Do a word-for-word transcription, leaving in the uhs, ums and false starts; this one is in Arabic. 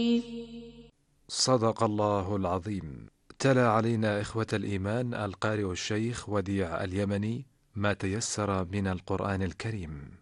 صدق الله العظيم. تلا علينا إخوة الإيمان القارئ الشيخ وديع اليمني ما تيسر من القرآن الكريم.